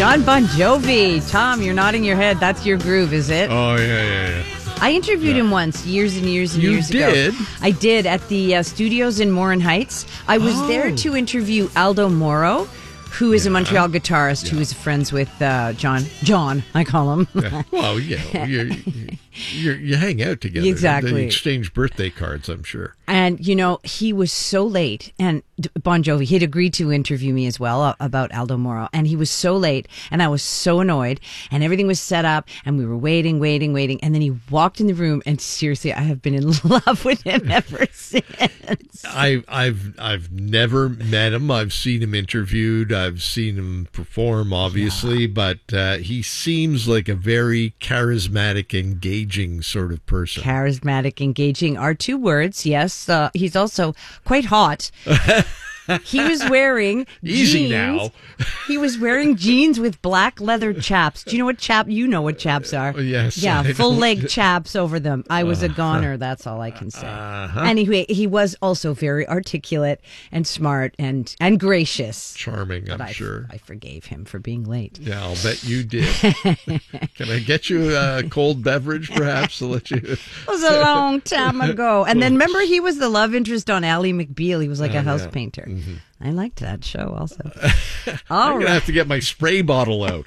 John Bon Jovi. Tom, you're nodding your head. That's your groove, is it? Oh, yeah. I interviewed him once, years and years and years ago. You did? I did, at the studios in Morin Heights. I was there to interview Aldo Moro, who is a Montreal guitarist who is friends with John. John, I call him. Well, you hang out together. Exactly. They exchange birthday cards, I'm sure. And, he was so late. And Bon Jovi, he'd agreed to interview me as well about Aldo Moro. And he was so late. And I was so annoyed. And everything was set up. And we were waiting. And then he walked in the room. And seriously, I have been in love with him ever since. I've never met him. I've seen him interviewed. I've seen him perform, obviously. But he seems like a very charismatic, engaging sort of person. Charismatic, engaging are two words, yes. He's also quite hot. He was wearing Easy jeans. now. He was wearing jeans with black leather chaps. Do you know what chaps are? Yes. Yeah, full leg chaps over them. I was a goner, that's all I can say. Anyway, he was also very articulate and smart and gracious. Charming, I'm sure. I forgave him for being late. Yeah, I'll bet you did. Can I get you a cold beverage, perhaps, to let you... It was a long time ago. And then remember, he was the love interest on Ally McBeal. He was like a house painter. Mm-hmm. I liked that show also. I'm going to have to get my spray bottle out.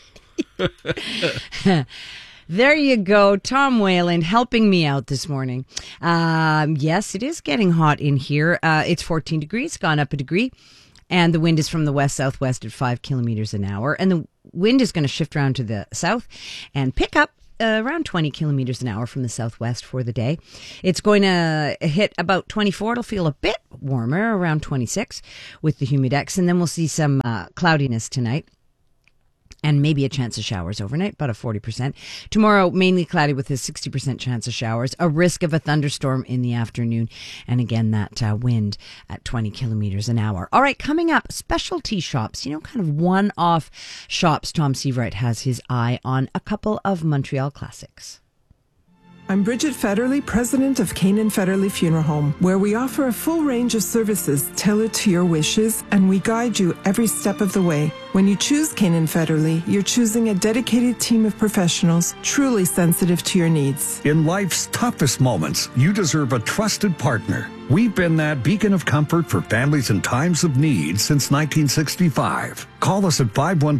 There you go. Tom Whalen helping me out this morning. Yes, it is getting hot in here. It's 14 degrees, gone up a degree. And the wind is from the west-southwest at 5 kilometers an hour. And the wind is going to shift around to the south and pick up around 20 kilometers an hour from the southwest for the day. It's going to hit about 24. It'll feel a bit warmer, around 26 with the humidex. And then we'll see some cloudiness tonight. And maybe a chance of showers overnight, about a 40%. Tomorrow, mainly cloudy with a 60% chance of showers, a risk of a thunderstorm in the afternoon. And again, that wind at 20 kilometers an hour. All right, coming up, specialty shops, kind of one-off shops. Tom Seabright has his eye on a couple of Montreal classics. I'm Bridget Federley, president of Kane & Federley Funeral Home, where we offer a full range of services tailored to your wishes, and we guide you every step of the way. When you choose Kane & Federley, you're choosing a dedicated team of professionals truly sensitive to your needs. In life's toughest moments, you deserve a trusted partner. We've been that beacon of comfort for families in times of need since 1965. Call us at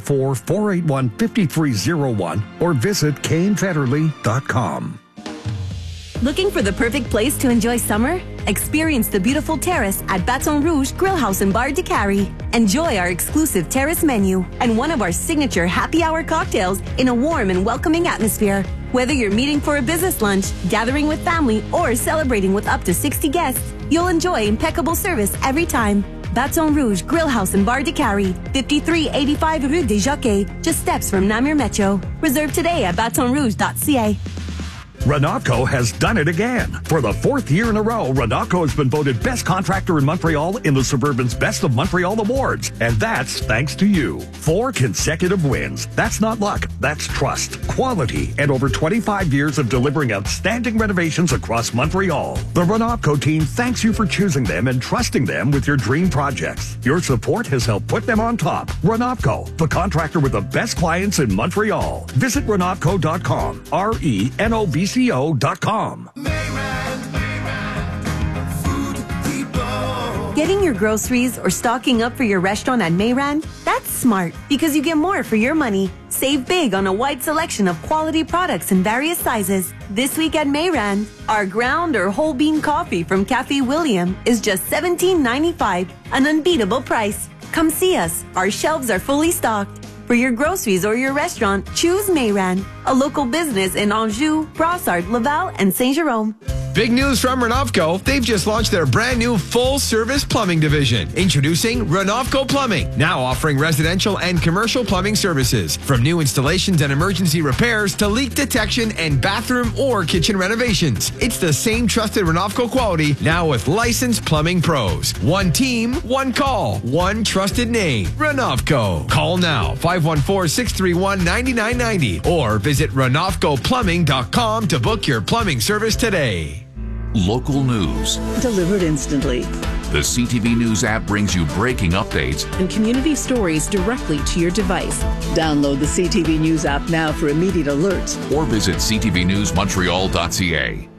514-481-5301 or visit KaneFederley.com. Looking for the perfect place to enjoy summer? Experience the beautiful terrace at Baton Rouge Grill House and Bar de Cary. Enjoy our exclusive terrace menu and one of our signature happy hour cocktails in a warm and welcoming atmosphere. Whether you're meeting for a business lunch, gathering with family, or celebrating with up to 60 guests, you'll enjoy impeccable service every time. Baton Rouge Grill House and Bar de Cary, 5385 Rue des Jockeys, just steps from Namur Metro. Reserve today at batonrouge.ca. Renatco has done it again. For the fourth year in a row, Renatco has been voted best contractor in Montreal in the Suburban's Best of Montreal Awards. And that's thanks to you. 4 consecutive wins. That's not luck. That's trust, quality, and over 25 years of delivering outstanding renovations across Montreal. The Renatco team thanks you for choosing them and trusting them with your dream projects. Your support has helped put them on top. Renatco, the contractor with the best clients in Montreal. Visit Renatco.com. RENOBCO.com. Getting your groceries or stocking up for your restaurant at Mayran? That's smart because you get more for your money. Save big on a wide selection of quality products in various sizes. This week at Mayran, our ground or whole bean coffee from Cafe William is just $17.95, an unbeatable price. Come see us. Our shelves are fully stocked. For your groceries or your restaurant, choose Mayran, a local business in Anjou, Brossard, Laval, and Saint-Jérôme. Big news from Renovco. They've just launched their brand new full-service plumbing division. Introducing Renovco Plumbing, now offering residential and commercial plumbing services. From new installations and emergency repairs to leak detection and bathroom or kitchen renovations. It's the same trusted Renovco quality, now with licensed plumbing pros. One team, one call, one trusted name. Renovco. Call now, 514-631-9990 or visit renovcoplumbing.com to book your plumbing service today. Local news. Delivered instantly. The CTV News app brings you breaking updates and community stories directly to your device. Download the CTV News app now for immediate alerts. or visit ctvnewsmontreal.ca.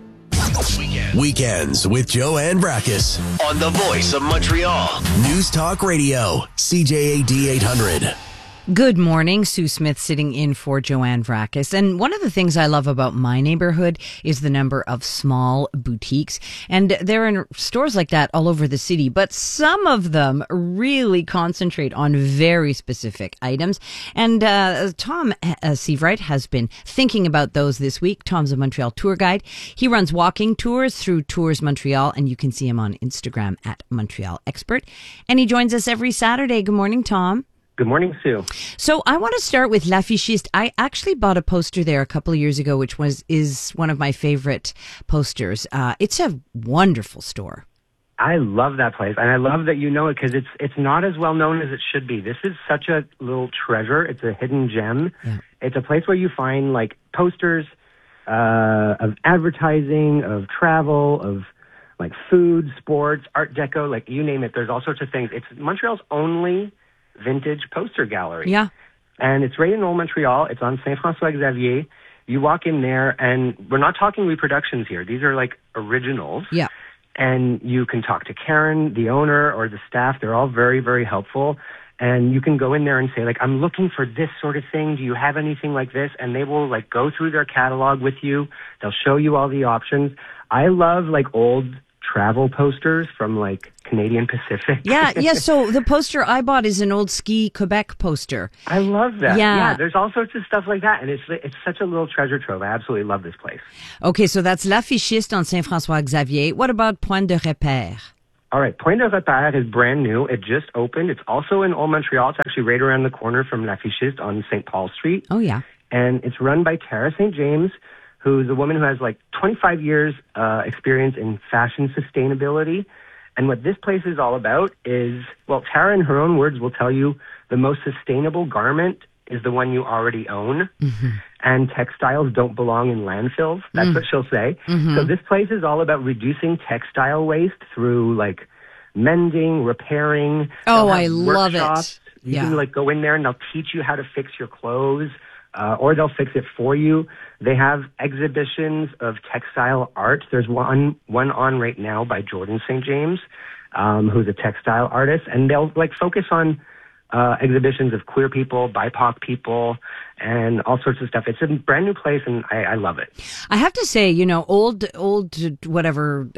Weekends with Joanne Brakis on the Voice of Montreal. News Talk Radio, CJAD 800. Good morning. Sue Smith sitting in for Joanne Vrakis. And one of the things I love about my neighborhood is the number of small boutiques. And there are stores like that all over the city, but some of them really concentrate on very specific items. And Tom Seavright has been thinking about those this week. Tom's a Montreal tour guide. He runs walking tours through Tours Montreal, and you can see him on Instagram at Montreal Expert. And he joins us every Saturday. Good morning, Tom. Good morning, Sue. So I want to start with L'Affichiste. I actually bought a poster there a couple of years ago, which is one of my favorite posters. It's a wonderful store. I love that place, and I love that you know it because it's not as well known as it should be. This is such a little treasure. It's a hidden gem. Yeah. It's a place where you find like posters of advertising, of travel, of like food, sports, art deco, like you name it. There's all sorts of things. It's Montreal's only vintage poster gallery. Yeah. And it's right in Old Montreal. It's on Saint-François-Xavier. You walk in there, and we're not talking reproductions here. These are like originals. Yeah. And you can talk to Karen, the owner, or the staff. They're all very, very helpful. And you can go in there and say, like, I'm looking for this sort of thing. Do you have anything like this? And they will, like, go through their catalog with you. They'll show you all the options. I love, like, old travel posters from like Canadian Pacific. Yeah. So the poster I bought is an old Ski Quebec poster. I love that. Yeah. There's all sorts of stuff like that, and it's such a little treasure trove. I absolutely love this place. Okay, so that's L'Affichiste on Saint-François-Xavier. What about Point de Repère? All right, Point de Repère is brand new. It just opened. It's also in Old Montreal. It's actually right around the corner from L'Affichiste on St. Paul Street. Oh yeah. And it's run by Tara St. James, who's a woman who has like 25 years experience in fashion sustainability. And what this place is all about is, well, Tara in her own words will tell you the most sustainable garment is the one you already own. Mm-hmm. And textiles don't belong in landfills. That's what she'll say. Mm-hmm. So this place is all about reducing textile waste through like mending, repairing. Oh, I love it. You can like go in there and they'll teach you how to fix your clothes. Or they'll fix it for you. They have exhibitions of textile art. There's one on right now by Jordan St. James, who's a textile artist, and they'll like focus on exhibitions of queer people, BIPOC people, and all sorts of stuff. It's a brand new place, and I love it. I have to say, old whatever.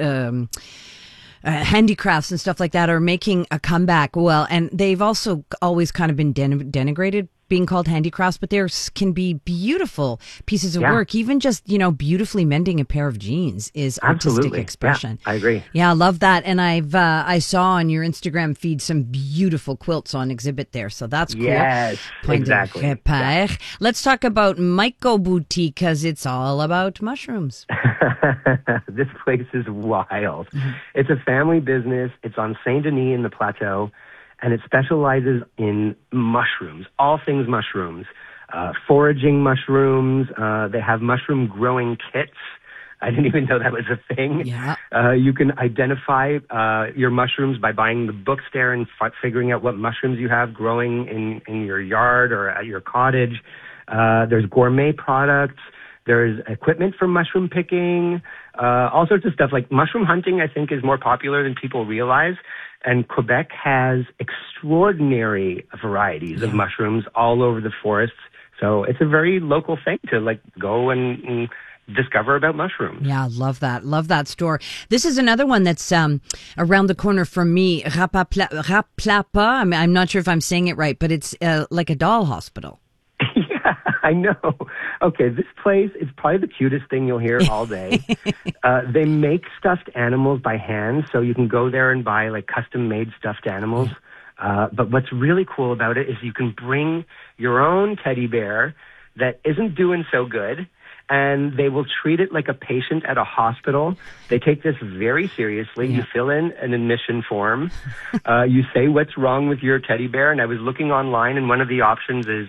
Handicrafts and stuff like that are making a comeback. Well, and they've also always kind of been denigrated being called handicrafts, but there can be beautiful pieces of work. Even just, beautifully mending a pair of jeans is artistic expression. Yeah, I agree. Yeah, I love that. And I saw on your Instagram feed some beautiful quilts on exhibit there. So that's cool. Yes, exactly. Yeah. Let's talk about Maiko Boutique because it's all about mushrooms. This place is wild. Mm-hmm. It's a family business. It's on Saint Denis in the Plateau. And it specializes in mushrooms, all things mushrooms, foraging mushrooms. They have mushroom growing kits. I didn't even know that was a thing. Yeah. You can identify your mushrooms by buying the books there and figuring out what mushrooms you have growing in your yard or at your cottage. There's gourmet products. There's equipment for mushroom picking, all sorts of stuff. Like mushroom hunting, I think, is more popular than people realize. And Quebec has extraordinary varieties of mushrooms all over the forests. So it's a very local thing to like go and discover about mushrooms. Yeah, love that. Love that store. This is another one that's around the corner from me, Raplapa. I'm not sure if I'm saying it right, but it's like a doll hospital. Yeah, I know. Okay, this place is probably the cutest thing you'll hear all day. They make stuffed animals by hand, so you can go there and buy like custom-made stuffed animals. But what's really cool about it is you can bring your own teddy bear that isn't doing so good, and they will treat it like a patient at a hospital. They take this very seriously. Yeah. You fill in an admission form. You say what's wrong with your teddy bear, and I was looking online, and one of the options is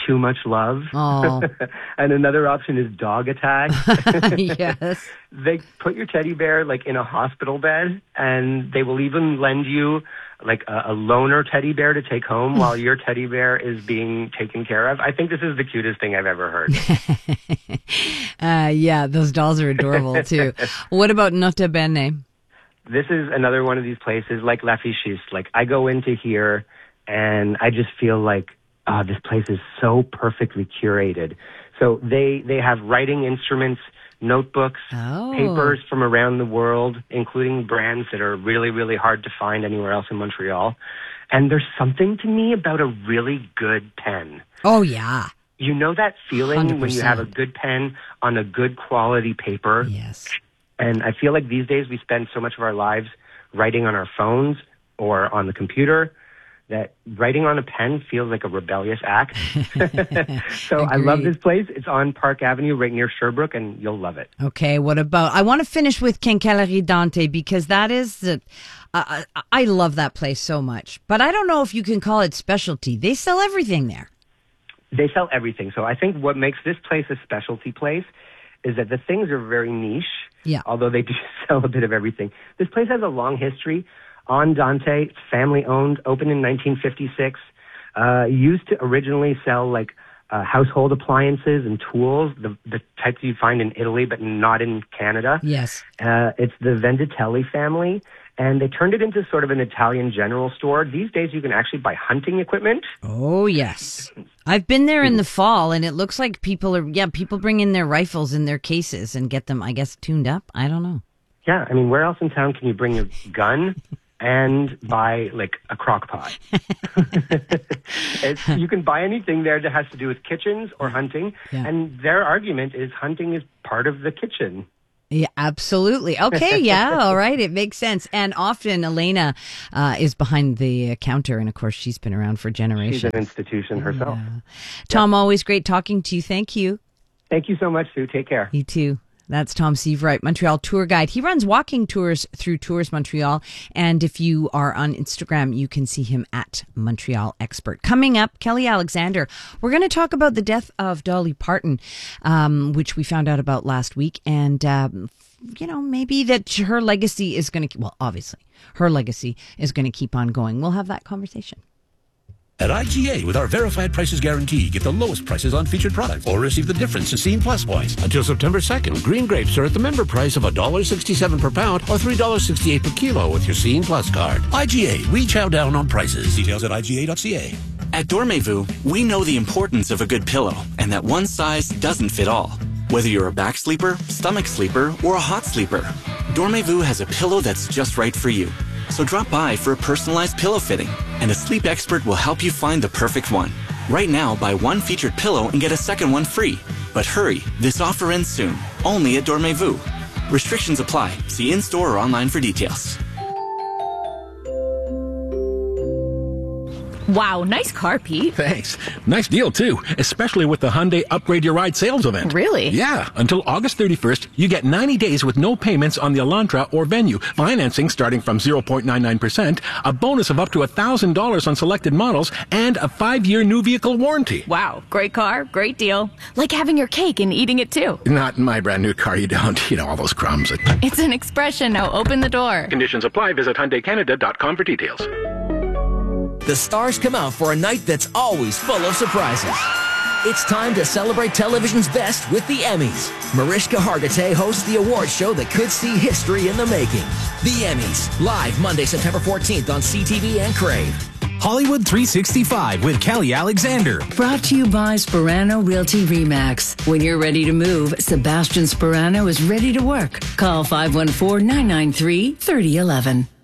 too much love. Oh. And another option is dog attack. Yes. They put your teddy bear like in a hospital bed, and they will even lend you like a loaner teddy bear to take home while your teddy bear is being taken care of. I think this is the cutest thing I've ever heard. Yeah, those dolls are adorable too. What about Nota Bene? This is another one of these places like La Fichiste. Like I go into here and I just feel like this place is so perfectly curated. So they have writing instruments, notebooks, papers from around the world, including brands that are really, really hard to find anywhere else in Montreal. And there's something to me about a really good pen. Oh, yeah. You know that feeling 100%. when you have a good pen on a good quality paper? Yes. And I feel like these days we spend so much of our lives writing on our phones or on the computer that writing on a pen feels like a rebellious act. So I love this place. It's on Park Avenue right near Sherbrooke, and you'll love it. Okay, what about, I want to finish with Quincaillerie Dante because that is, I love that place so much. But I don't know if you can call it specialty. They sell everything there. They sell everything. So I think what makes this place a specialty place is that the things are very niche, although they do sell a bit of everything. This place has a long history. On Dante, it's family-owned, opened in 1956, used to originally sell like household appliances and tools, the types you'd find in Italy, but not in Canada. Yes. It's the Venditelli family, and they turned it into sort of an Italian general store. These days, you can actually buy hunting equipment. Oh, yes. I've been there in the fall, and it looks like people bring in their rifles in their cases and get them, I guess, tuned up. I don't know. Yeah, I mean, where else in town can you bring a gun and buy like a crock pot? You can buy anything there that has to do with kitchens or hunting. Yeah. And their argument is hunting is part of the kitchen. Yeah, absolutely. Okay, yeah, all right. It makes sense. And often Elena is behind the counter, and of course, she's been around for generations. She's an institution herself. Yeah. Tom, always great talking to you. Thank you. Thank you so much, Sue. Take care. You too. That's Tom Seavright, Montreal tour guide. He runs walking tours through Tours Montreal. And if you are on Instagram, you can see him at Montreal Expert. Coming up, Kelly Alexander. We're going to talk about the death of Dolly Parton, which we found out about last week. And, maybe that her legacy is going to, well, obviously, her legacy is going to keep on going. We'll have that conversation. At IGA, with our verified prices guarantee, get the lowest prices on featured products or receive the difference in Scene Plus points. Until September 2nd, green grapes are at the member price of $1.67 per pound or $3.68 per kilo with your Scene Plus card. IGA, we chow down on prices. Details at IGA.ca. At Dormez-vous, we know the importance of a good pillow and that one size doesn't fit all. Whether you're a back sleeper, stomach sleeper, or a hot sleeper, Dormez-vous has a pillow that's just right for you. So drop by for a personalized pillow fitting, and a sleep expert will help you find the perfect one. Right now, buy one featured pillow and get a second one free. But hurry, this offer ends soon, only at Dormez-vous. Restrictions apply. See in-store or online for details. Wow, nice car, Pete. Thanks. Nice deal, too, especially with the Hyundai Upgrade Your Ride sales event. Really? Yeah. Until August 31st, you get 90 days with no payments on the Elantra or Venue, financing starting from 0.99%, a bonus of up to $1,000 on selected models, and a 5-year new vehicle warranty. Wow, great car, great deal. Like having your cake and eating it, too. Not in my brand new car, you don't. All those crumbs. It's an expression. Now open the door. Conditions apply. Visit HyundaiCanada.com for details. The stars come out for a night that's always full of surprises. It's time to celebrate television's best with the Emmys. Mariska Hargitay hosts the award show that could see history in the making. The Emmys, live Monday, September 14th on CTV and Crave. Hollywood 365 with Kelly Alexander. Brought to you by Sperano Realty RE/MAX. When you're ready to move, Sebastian Sperano is ready to work. Call 514-993-3011.